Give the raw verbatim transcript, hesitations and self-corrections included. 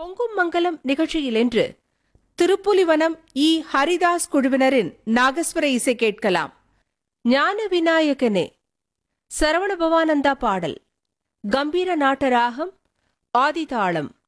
பொங்கும் மங்கலம் நிகழ்ச்சியில் இன்று திருப்புலிவனம் இ ஹரிதாஸ் குழுவினரின் நாகஸ்வர இசை கேட்கலாம். ஞான விநாயகனே சரவண பவானந்தா பாடல். கம்பீர நாட்டராகம் ஆதிதாளம்.